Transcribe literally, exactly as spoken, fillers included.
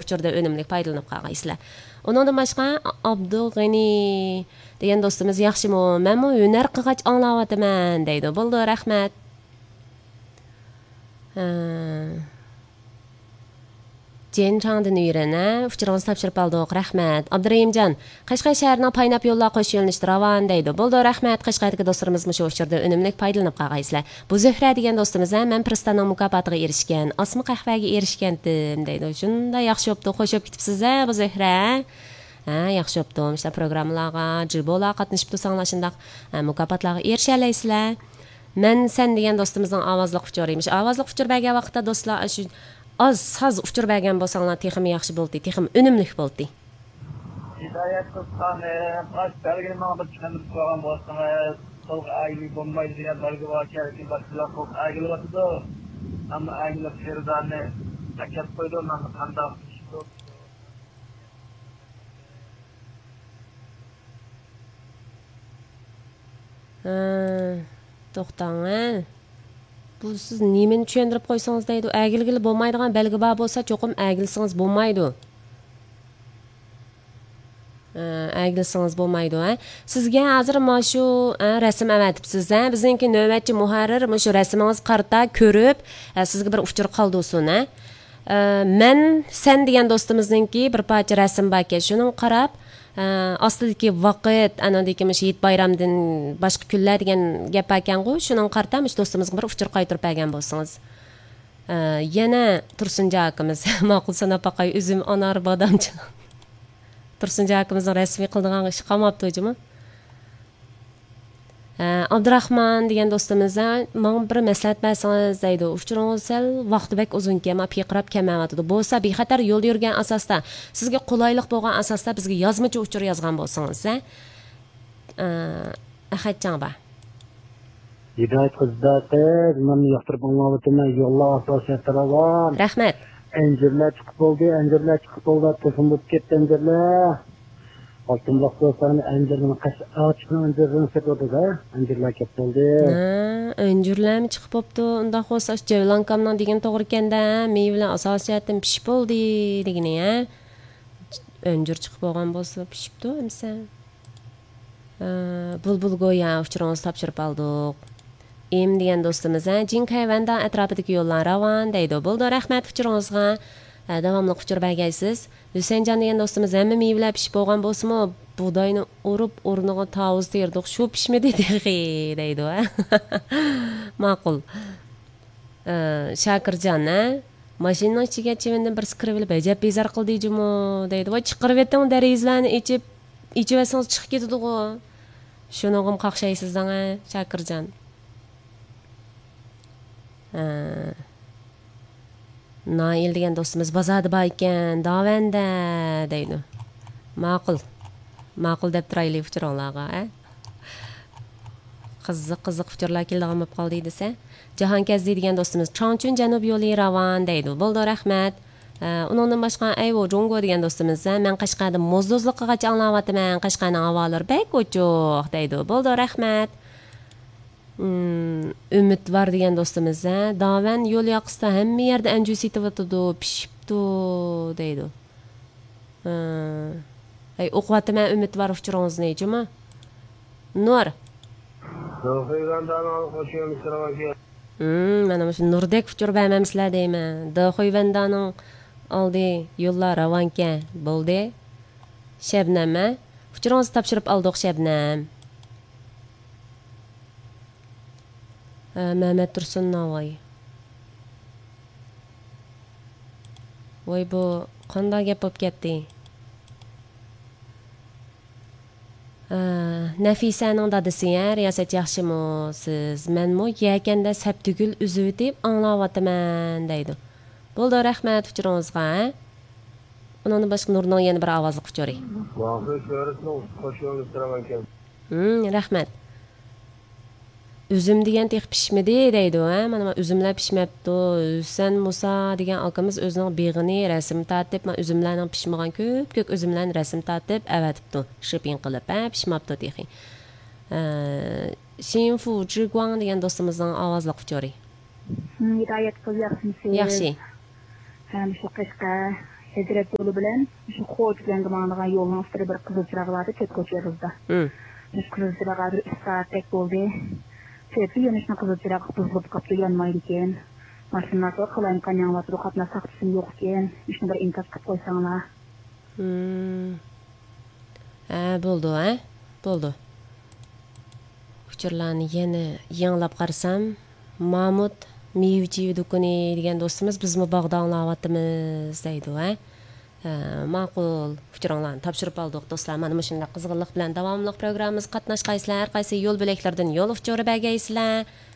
uçurda önümlük paydalanıp qalğaysızlar. Onundan başqa Abdug'ani degan do'stimiz yaxshimi? Men bu hunar qilg'ach anglayapman deydi. Bo'ldi, rahmat. Jenchangdan uyrana, uçurğunuz tapşırıp aldık, rahmat. Abdurrahimcan, Qashqay shahrining paynap yo'llar qo'sh yo'nalishda ravon deydi. Bo'ldi, rahmat. Qashqaydagi do'stlarimiz shu uçurda unumli foydalanib qolgaysizlar. Bu Zuhra degan do'stimiz ham men Pristanning mukofotiga erishgan, osma qahvaga erishgandim deydi. Shunda yaxshi bo'pti, xo'sh bo'lib ketibsiz-a, bu Zuhra. Ha, yaxshi bo'pti. İşte programlarga, jibolar qatnashib tursanlar shundaq mukofotlarga erishalaysizlar. Men sen degan do'stimizning ovozli uçuriymish. Ovozli uçur bergan vaqtda do'stlar shu az saz uçur bergan bo'lsanglar, texim yaxshi bo'ldi, texim unumli bo'ldi. Hidayat qilgan, baş belgini mana bir tushunib qo'ygan bo'lsangiz, to'liq aygili bo'lmaydi degan belgi bor kerak, boshqalar qo'q aygili bo'ladi. Ammo aygili ferdanni takab qo'ydi, mana qanday Ha, to'xtang, ha. Bu siz nimeni tushuntirib qo'ysangiz deydi, agilgili bo'lmaydigan belgi bor bo'lsa, cho'qim agilsangiz bo'lmaydi. Agilsangiz bo'lmaydi, ha. Sizga hozir mana shu rasm avatibsiz, ha. Bizningki navbatchi muharrir shu rasmingiz qarta ko'rib, sizga bir uchur qoldirsin, ha. Men sen degan do'stimizningki bir parcha rasm bor ekan, shuni qarab ostidagi vaqt, anadagi Hit bayramdan boshqa kunlar degan gap ekan-ku, shuni qartab shu do'stimizga bir uchur qaytirib bergan bo'lsangiz. Yana Tursunja akamiz, ma'qul sanab paqay üzüm, anar, badamchi. Tursunja akamizning rasmiy qildigan ishi qolmabdi o'jimi? Abdurahmon degan do'stimiz menga bir maslahat bersangiz deydi. Uchuringiz sal vaqti bek uzun kelma, piqirab kelmayotdi. Bo'lsa bexatar yo'l yurgan asosda, sizga qulaylik bo'lgan asosda bizga yozmacha uchur yozgan bo'lsangiz, ha? Ahadjon ba. Hidayat qizlar, men yoqtirib olmayapman, yo'llar asosiyatiravan. Rahmat. Anjirlar chiqib bo'ldi, anjirlar chiqib bo'ldi, to'sin bo'lib ketdi anjirlar. Altınlıq dostlarım anjirni qash ağaçning anjirini sepdi-da, anjirlar kelib bo'ldi. Ha, anjirlar mi chiqib bo'pti? Unda xo'sa Javlankamning degan to'g'ri ekanda, meyvalar asosiyatdan pishib bo'ldi degani, ha? Anjir chiqib bo'lgan bo'lsa pishibdi, emsa. Bulbul go'ya uchuringizni topshirib oldik. Em degan do'stimiz, ha, Jinkayvanda atrofidagi yo'llar ravon deydi. Bo'ldi, rahmat uchuringizga. Davomli uçur bergaysiz. Husaynjon degan do'stimiz hamma meyvalar pishib bo'lgan bo'lsa-mu, bug'doyni urib, o'rniga tavuz terdik. Shu pishmadi deydi, ha. Ma'qul. Shakirjon, ha. Mashinaning ichiga chivindan bir skirib bajab bezar qildingmi deydi. Voy chiqirib etding darizlarni ichib, ichib olsangiz chiqib ketadi-ku. Shuni ham qaqshaysiz-da, Shakirjon. Ha. Nail degan do'stimiz bozorda bor ekan, davanda deydi. Ma'qul. Ma'qul deb turaylik uchuringlarga, ha? Qiziq, qiziq uchular keldigan bo'lib qoldi desa. Jahonkazdi degan do'stimiz Changchun janub yo'li ravon deydi. Bo'ldi, rahmat. Uningdan boshqa ayvo Jongo degan do'stimiz, men Qashqarda mozdozliqqa anglayapman, Qashqarning havolari bek ochiq deydi. Bo'ldi, rahmat. Ümit var degan do'stimiz, ha, davan yo'l yoqisida hamma yerda anjus etyapti, pishibdi deydi. Ha. Ay, o'qiyapman, Ümit var uchuringizni nechimi? Nur. Do'xoyvandan qo'shimiz ravonga. Hmm, mana shu Nurdek uchur bermamizlar deyman. Do'xoyvandaning oldi yo'llar ravonga bo'ldi. Shabnam, uchuringizni topshirib oldik, Shabnam. Mehmet Tursun Navoy. Voy bu qanday gap bo'lib ketdi? Nafisaning dadasi, riyosat yaxshimi siz? Menmi yekanda saptugul uzib deb anglayapman deydi. Bo'ldi, rahmat uchuringizga. Undan boshqa Nurning yana bir ovozli uchuri. Vaqt ko'rishni qo'shimiz ravonga. Hmm, rahmat. Üzüm degan tex pishmadi deydi, ha. Mana üzümlar pishmabdi. Husan Musa degan akamiz o'zining beg'ini rasm tortib, men üzümlarning pishmagan ko'p-ko'p üzümlarni rasm tortib avatibdi. Shipping qilib, ha, pishmabdi texi. Xinfu Zhiguang degan do'stimizning ovozli uchuri. Hidayat qilyapsiz. Yaxshi. Ham shu qishqa Hezret yolu bilen şu Xoç bilen gımağınıgan yolun üstüne bir kızıl çırağı vardı, çöt koçuyoruzda. Hı. Biz kızıl çırağı bir üç saat tek oldu. Çöpü yanışına kızıl çırağı buzulup kaptı yanmaydı iken. Maşınlar sonra kılayın kanyan vatı, katına saktısın yok iken. İşte bir inkaz kıp koysanlar. Hmm. Ha, buldu, ha? Buldu. Uçurlarını yeni yanılap qarsam, Mahmud Meyveci dükkanı degan dostumuz biz mi bağda anlavatımız deydi, ha? Ma'qul uçurlarını tapşırıp aldık dostlar. Mana shunday qiziqlik bilan davomli programmamiz qatnashqaysizlar. Qaysi yo'l bo'laklardan yo'l uçuru bergaysizlar.